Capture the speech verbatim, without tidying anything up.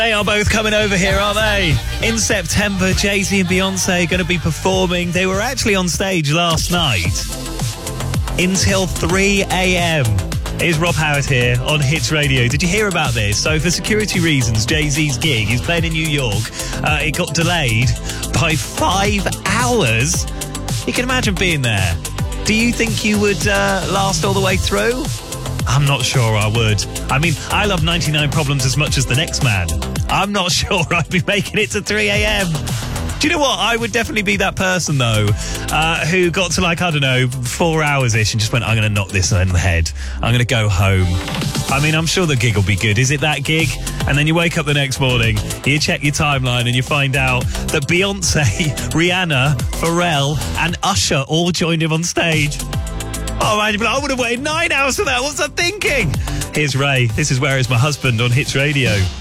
They are both coming over here, aren't they? In September, Jay-Z and Beyonce are going to be performing. They were actually on stage last night until three a.m. Here's Rob Howard here on Hits Radio. Did you hear about this? So for security reasons, Jay-Z's gig, he's playing in New York, uh, it got delayed by five hours. You can imagine being there. Do you think you would uh, last all the way through? I'm not sure I would. I mean, I love ninety-nine Problems as much as the next man. I'm not sure I'd be making it to three a.m. Do you know what? I would definitely be that person, though, uh, who got to, like, I don't know, four hours-ish and just went, I'm going to knock this on the head. I'm going to go home. I mean, I'm sure the gig will be good. Is it that gig? And then you wake up the next morning, you check your timeline and you find out that Beyonce, Rihanna, Pharrell and Usher all joined him on stage. Oh, man, you'd be like, I would have waited nine hours for that. What's I thinking? Here's Ray. This is Where Is My Husband on Hits Radio.